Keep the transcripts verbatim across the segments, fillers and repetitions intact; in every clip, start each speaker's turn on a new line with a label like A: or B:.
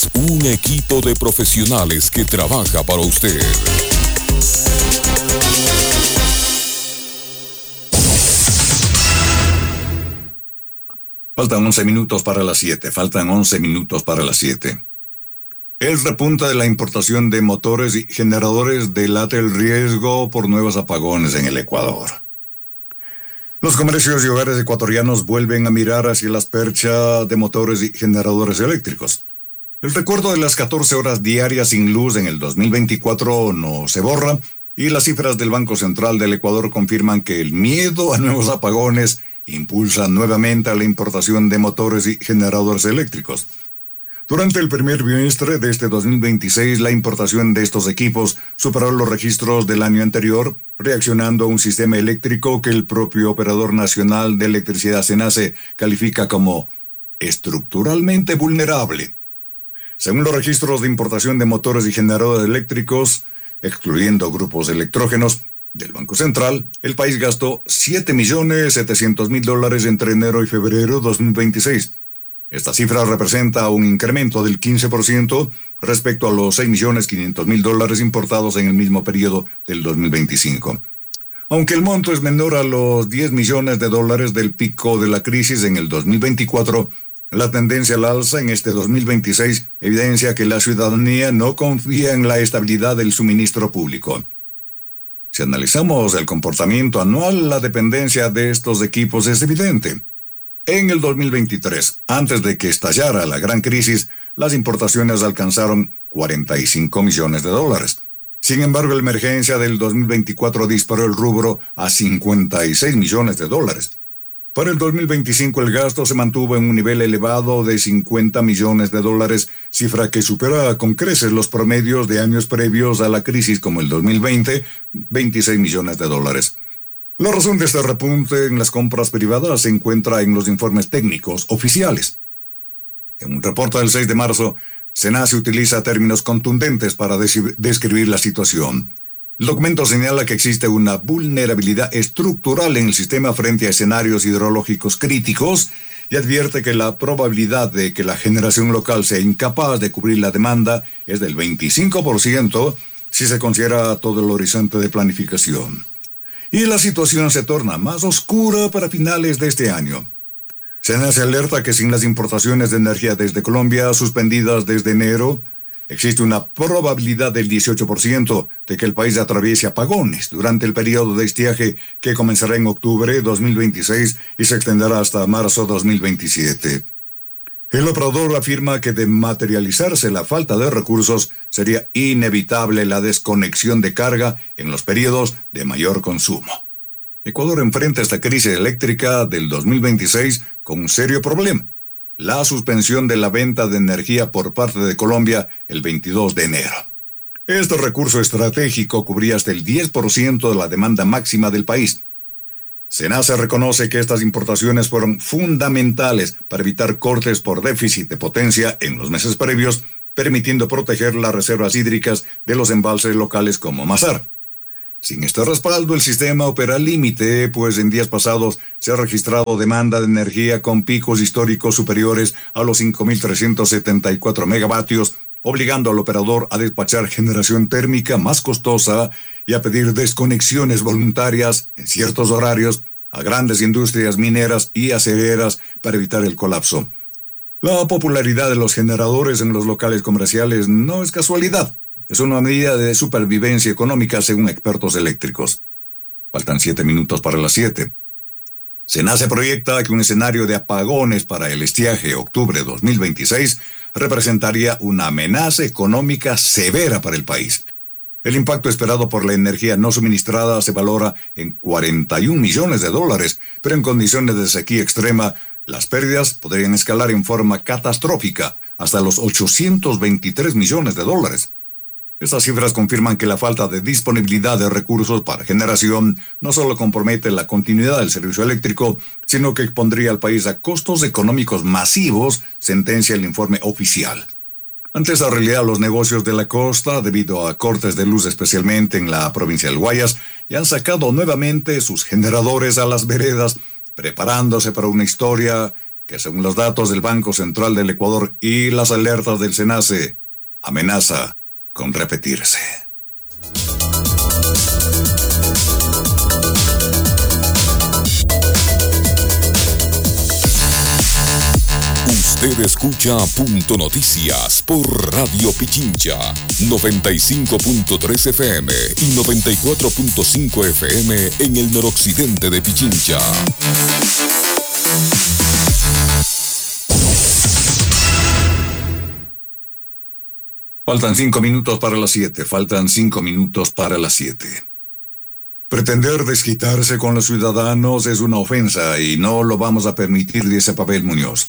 A: Gas, un equipo de profesionales que trabaja para usted.
B: Faltan once minutos para las siete. Faltan once minutos para las siete. El repunte de la importación de motores y generadores delata el riesgo por nuevos apagones en el Ecuador. Los comercios y hogares ecuatorianos vuelven a mirar hacia las perchas de motores y generadores eléctricos. El recuerdo de las catorce horas diarias sin luz en el dos mil veinticuatro no se borra, y las cifras del Banco Central del Ecuador confirman que el miedo a nuevos apagones impulsa nuevamente a la importación de motores y generadores eléctricos. Durante el primer bimestre de este dos mil veintiséis, la importación de estos equipos superó los registros del año anterior, reaccionando a un sistema eléctrico que el propio Operador Nacional de Electricidad SENACE califica como estructuralmente vulnerable. Según los registros de importación de motores y generadores eléctricos, excluyendo grupos electrógenos, del Banco Central, el país gastó siete millones setecientos mil dólares entre enero y febrero de dos mil veintiséis. Esta cifra representa un incremento del quince por ciento respecto a los seis millones quinientos mil dólares importados en el mismo periodo del dos mil veinticinco. Aunque el monto es menor a los diez millones de dólares del pico de la crisis en el dos mil veinticuatro, la tendencia al alza en este dos mil veintiséis evidencia que la ciudadanía no confía en la estabilidad del suministro público. Si analizamos el comportamiento anual, la dependencia de estos equipos es evidente. En el dos mil veintitrés, antes de que estallara la gran crisis, las importaciones alcanzaron cuarenta y cinco millones de dólares. Sin embargo, la emergencia del dos mil veinticuatro disparó el rubro a cincuenta y seis millones de dólares. Para el dos mil veinticinco el gasto se mantuvo en un nivel elevado de cincuenta millones de dólares, cifra que supera con creces los promedios de años previos a la crisis como el dos mil veinte, veintiséis millones de dólares. La razón de este repunte en las compras privadas se encuentra en los informes técnicos oficiales. En un reporte del seis de marzo, SENACE utiliza términos contundentes para describir la situación. El documento señala que existe una vulnerabilidad estructural en el sistema frente a escenarios hidrológicos críticos y advierte que la probabilidad de que la generación local sea incapaz de cubrir la demanda es del veinticinco por ciento si se considera todo el horizonte de planificación. Y la situación se torna más oscura para finales de este año. SENACE alerta que sin las importaciones de energía desde Colombia suspendidas desde enero, existe una probabilidad del dieciocho por ciento de que el país atraviese apagones durante el periodo de estiaje que comenzará en octubre de dos mil veintiséis y se extenderá hasta marzo de dos mil veintisiete. El operador afirma que de materializarse la falta de recursos sería inevitable la desconexión de carga en los periodos de mayor consumo. Ecuador enfrenta esta crisis eléctrica del dos mil veintiséis con un serio problema: la suspensión de la venta de energía por parte de Colombia el veintidós de enero. Este recurso estratégico cubría hasta el diez por ciento de la demanda máxima del país. SENACE reconoce que estas importaciones fueron fundamentales para evitar cortes por déficit de potencia en los meses previos, permitiendo proteger las reservas hídricas de los embalses locales como Mazar. Sin este respaldo, el sistema opera al límite, pues en días pasados se ha registrado demanda de energía con picos históricos superiores a los cinco mil trescientos setenta y cuatro megavatios, obligando al operador a despachar generación térmica más costosa y a pedir desconexiones voluntarias en ciertos horarios a grandes industrias mineras y acereras para evitar el colapso. La popularidad de los generadores en los locales comerciales no es casualidad. Es una medida de supervivencia económica según expertos eléctricos. Faltan siete minutos para las siete. SENACE proyecta que un escenario de apagones para el estiaje octubre dos mil veintiséis representaría una amenaza económica severa para el país. El impacto esperado por la energía no suministrada se valora en cuarenta y un millones de dólares, pero en condiciones de sequía extrema, las pérdidas podrían escalar en forma catastrófica hasta los ochocientos veintitrés millones de dólares. Estas cifras confirman que la falta de disponibilidad de recursos para generación no solo compromete la continuidad del servicio eléctrico, sino que expondría al país a costos económicos masivos, sentencia el informe oficial. Ante esta realidad, los negocios de la costa, debido a cortes de luz especialmente en la provincia del Guayas, ya han sacado nuevamente sus generadores a las veredas, preparándose para una historia que según los datos del Banco Central del Ecuador y las alertas del SENACE, amenaza con repetirse.
A: Usted escucha Punto Noticias por Radio Pichincha, noventa y cinco punto tres F M y noventa y cuatro punto cinco F M en el noroccidente de Pichincha.
B: Faltan cinco minutos para las siete, faltan cinco minutos para las siete. Pretender desquitarse con los ciudadanos es una ofensa y no lo vamos a permitir, dice Pavel Muñoz.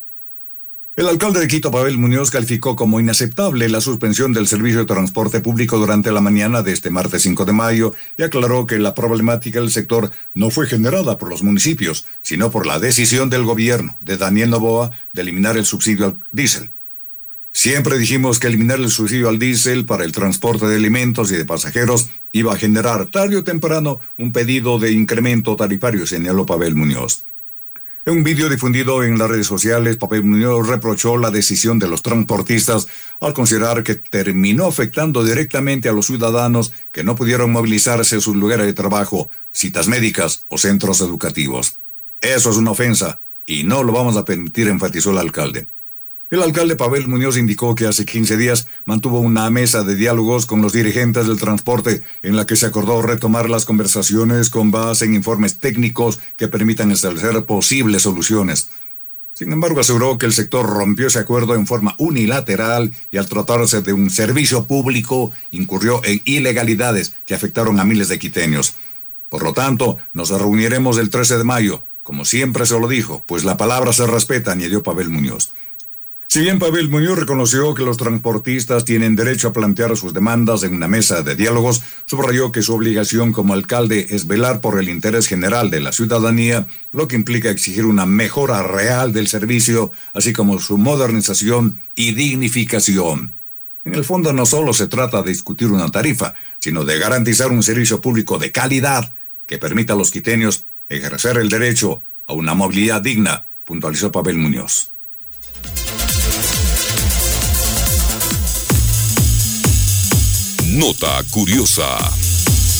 B: El alcalde de Quito, Pavel Muñoz, calificó como inaceptable la suspensión del servicio de transporte público durante la mañana de este martes cinco de mayo y aclaró que la problemática del sector no fue generada por los municipios, sino por la decisión del gobierno de Daniel Noboa de eliminar el subsidio al diésel. Siempre dijimos que eliminar el subsidio al diésel para el transporte de alimentos y de pasajeros iba a generar tarde o temprano un pedido de incremento tarifario, señaló Pavel Muñoz. En un vídeo difundido en las redes sociales, Pavel Muñoz reprochó la decisión de los transportistas al considerar que terminó afectando directamente a los ciudadanos que no pudieron movilizarse a sus lugares de trabajo, citas médicas o centros educativos. Eso es una ofensa y no lo vamos a permitir, enfatizó el alcalde. El alcalde Pavel Muñoz indicó que hace quince días mantuvo una mesa de diálogos con los dirigentes del transporte en la que se acordó retomar las conversaciones con base en informes técnicos que permitan establecer posibles soluciones. Sin embargo, aseguró que el sector rompió ese acuerdo en forma unilateral y al tratarse de un servicio público incurrió en ilegalidades que afectaron a miles de quiteños. Por lo tanto, nos reuniremos el trece de mayo, como siempre se lo dijo, pues la palabra se respeta, añadió Pavel Muñoz. Si bien Pavel Muñoz reconoció que los transportistas tienen derecho a plantear sus demandas en una mesa de diálogos, subrayó que su obligación como alcalde es velar por el interés general de la ciudadanía, lo que implica exigir una mejora real del servicio, así como su modernización y dignificación. En el fondo no solo se trata de discutir una tarifa, sino de garantizar un servicio público de calidad que permita a los quiteños ejercer el derecho a una movilidad digna, puntualizó Pavel Muñoz.
A: Nota curiosa.